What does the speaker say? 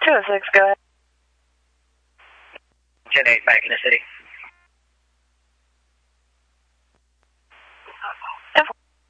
206, go ahead. 10-8 back in the city.